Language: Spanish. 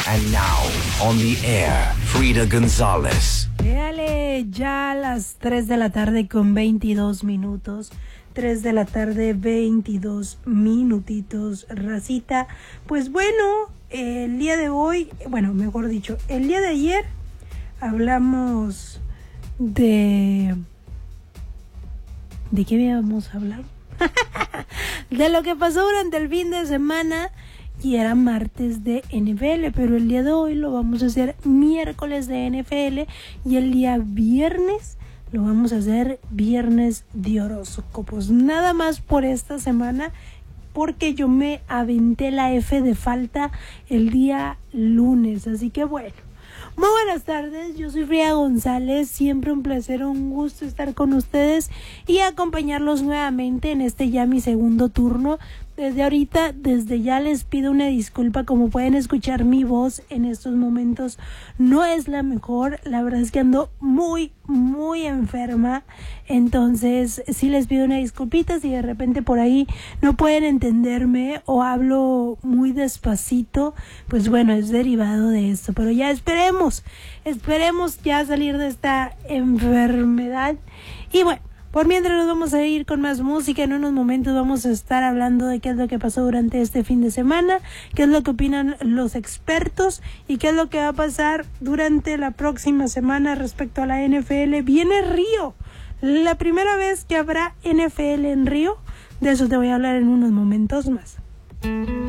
And now, on the air, Frida González. Véale, ya a las 3 de la tarde con 22 minutos. 3 de la tarde, 22 minutitos, racita. Pues bueno, el día de hoy, bueno, mejor dicho, el día de ayer hablamos de... ¿De qué habíamos hablado? De lo que pasó durante el fin de semana. Y era martes de NFL, pero el día de hoy lo vamos a hacer miércoles de NFL y el día viernes lo vamos a hacer viernes de horóscopos. Nada más por esta semana, porque yo me aventé la F de falta el día lunes, así que bueno. Muy buenas tardes, yo soy Frida González, siempre un placer, un gusto estar con ustedes y acompañarlos nuevamente en este ya mi segundo turno. Desde ya les pido una disculpa, como pueden escuchar mi voz en estos momentos no es la mejor, la verdad es que ando muy enferma, entonces sí les pido una disculpita si de repente por ahí no pueden entenderme o hablo muy despacito, pues bueno, es derivado de esto, pero ya esperemos ya salir de esta enfermedad y bueno. Por mientras nos vamos a ir con más música, en unos momentos vamos a estar hablando de qué es lo que pasó durante este fin de semana, qué es lo que opinan los expertos y qué es lo que va a pasar durante la próxima semana respecto a la NFL. Viene Río, la primera vez que habrá NFL en Río, de eso te voy a hablar en unos momentos más.